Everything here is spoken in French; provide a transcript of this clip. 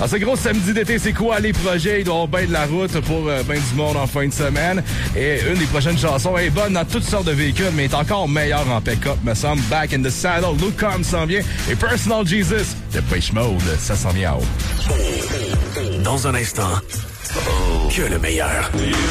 Alors, ce gros samedi d'été, c'est quoi les projets? Il doit y avoir bien de la route pour bien du monde en fin de semaine. Et une des prochaines chansons est bonne dans toutes sortes de véhicules, mais est encore meilleure en pick-up, me semble. Back in the Saddle, Luke Combs s'en vient. Et Personal Jesus, Depeche Mode, ça s'en vient en haut. Dans un instant, que le meilleur.